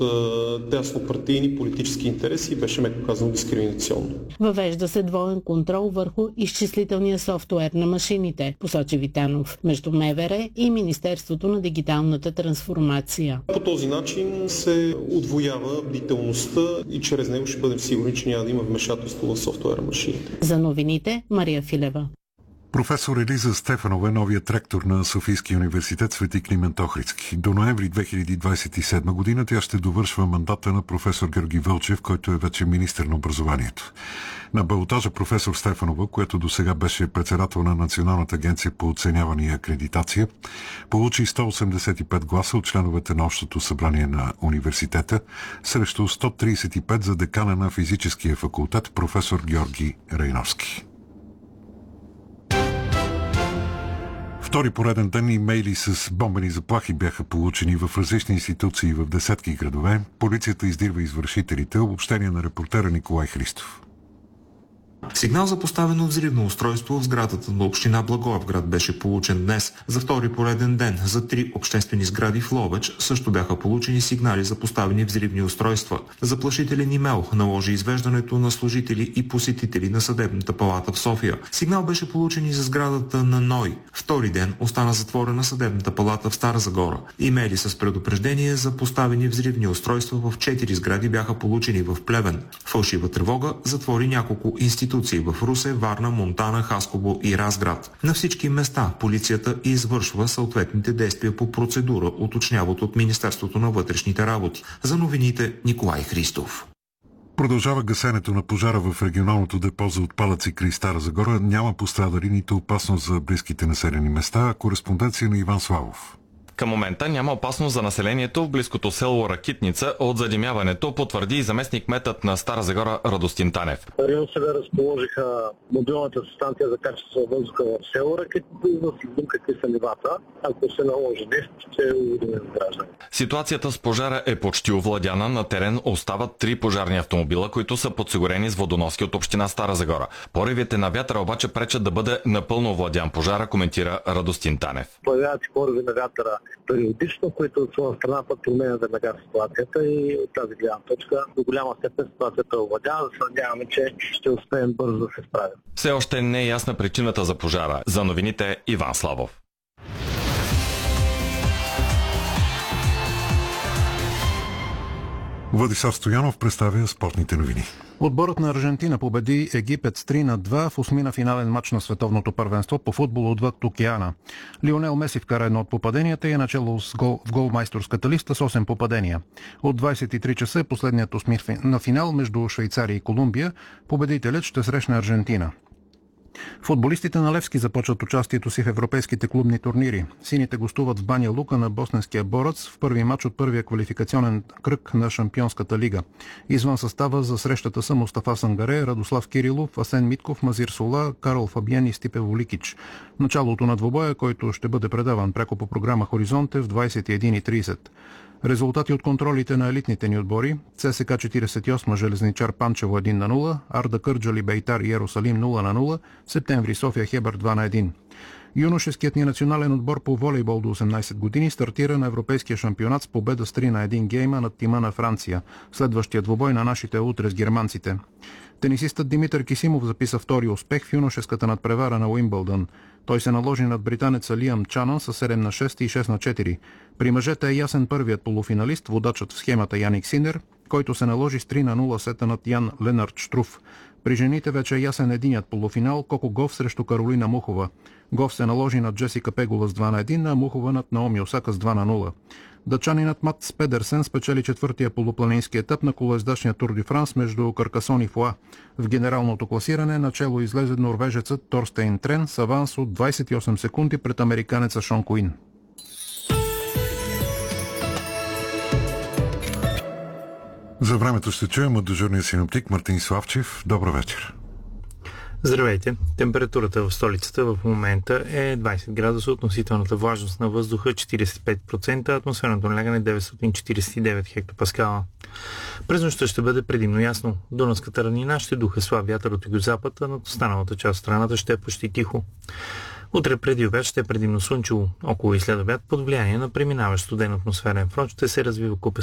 дяснопартийни политически интереси и беше, меко казано, дискриминационно. Въвежда се двоен контрол върху изчислителния софтуер на машините, посочи Витанов, между МВР и Министерството на дигиталната трансформация. По този начин се удвоява бдителността и чрез него ще бъдем сигурни, че няма да има вмешателство в софтуера на машините. За новините, Мария Филева. Професор Елиза Стефанова е новият ректор на Софийския университет Свети Климент Охридски. До ноември 2027 година тя ще довършва мандата на професор Георги Вълчев, който е вече министър на образованието. На балотажа професор Стефанова, която досега беше председател на Националната агенция по оценяване и акредитация, получи 185 гласа от членовете на Общото събрание на университета, срещу 135 за декана на физическия факултет професор Георги Рейновски. Втори пореден ден имейли с бомбени заплахи бяха получени в различни институции в десетки градове. Полицията издирва извършителите. Обобщение на репортера Николай Христов. Сигнал за поставено взривно устройство в сградата на община Благоевград беше получен днес. За втори пореден ден за 3 обществени сгради в Ловеч също бяха получени сигнали за поставени взривни устройства. Заплашителен имейл наложи извеждането на служители и посетители на Съдебната палата в София. Сигнал беше получен и за сградата на НОИ. Втори ден остана затворена Съдебната палата в Стара Загора. Имейли с предупреждение за поставени взривни устройства в 4 сгради бяха получени в Плевен. Фалшива тревога затвори няколко институции в Русе, Варна, Монтана, Хасково и Разград. На всички места полицията извършва съответните действия по процедура, уточняват от Министерството на вътрешните работи. За новините Николай Христов. Продължава гасенето на пожара в регионалното депо за отпадъци край Стара Загора. Няма пострадали, нито опасност за близките населени места. Кореспонденция на Иван Славов. Към момента няма опасност за населението в близкото село Ракитница от задимяването, потвърди и заместник-кметът на Стара Загора Радостин Танев. РИОСВ разположиха мобилната станция за качество на въздуха в село Ракитница, за да следим какви са нивата. Ако се наложи нещо, ще уведомим гражданите. Ситуацията с пожара е почти овладяна. На терен остават 3 пожарни автомобила, които са подсигурени с водоноски от община Стара Загора. Поривите на вятъра обаче пречат да бъде напълно овладян пожара, коментира Радостин Танев. Появяват и пориви на вятъра периодично, които от своя страна път променят веднага ситуацията и от тази гледна точка до голяма степен ситуацията е овладяна. Да се надяваме, че ще успеем бързо да се справим. Все още не е ясна причината за пожара. За новините Иван Славов. Владислав Стоянов представя спортните новини. Отборът на Аржентина победи Египет с 3-2 в осмина финален матч на световното първенство по футбол отвъд океана. Лионел Меси вкара едно от попаденията и е начало в голмайсторската листа с 8 попадения. От 23 часа е последният осми на финал между Швейцария и Колумбия. Победителят ще срещне Аржентина. Футболистите на Левски започват участието си в европейските клубни турнири. Сините гостуват в Баня Лука на босненския Борец в първи матч от първия квалификационен кръг на Шампионската лига. Извън състава за срещата са Мустафа Сангаре, Радослав Кирилов, Асен Митков, Мазир Сола, Карл Фабиен и Стипе Воликич. Началото на двобоя, който ще бъде предаван пряко по програма Хоризонт, в 21:30. Резултати от контролите на елитните ни отбори: ЦСКА 48 Железничар Панчево 1-0, Арда Кърджали Бейтар Иерусалим 0-0, Септември София Хебър 2-1. Юношеският ни национален отбор по волейбол до 18 години стартира на европейския шампионат с победа с 3-1 гейма над тима на Франция. Следващият двубой на нашите утре с германците. Тенисистът Димитър Кисимов записа втори успех в юношеската надпревара на Уимбълдън. Той се наложи над британеца Лиам Чанън с 7-6 и 6-4. При мъжете е ясен първият полуфиналист, водачът в схемата Яник Синер, който се наложи с 3-0 сета над Ян Ленард Штруф. При жените вече е ясен единият полуфинал: Коко Гов срещу Каролина Мухова. Гов се наложи над Джесика Пегова с 2-1, а Мухова над Наоми Осака с 2-0. Дъчанинът Матс Педерсен спечели четвъртия полупланински етап на колоездачния Тур де Франс между Каркасон и Фуа. В генералното класиране начело излезе норвежецът Торстейн Трен с аванс от 28 секунди пред американеца Шон Куин. За времето ще чуем от дежурния синоптик Мартин Славчев. Добър вечер. Здравейте! Температурата в столицата в момента е 20 градуса, относителната влажност на въздуха 45%, атмосферното налягане 949 хектопаскала. През нощта ще бъде предимно ясно. Дунавската равнина ще духа слаб вятър от югозапад, а над останалата част от страната ще е почти тихо. Утре преди обяд ще е предимно слънчево. Около и след обяд под влияние на преминаващ студен атмосферен фронт ще се развива купа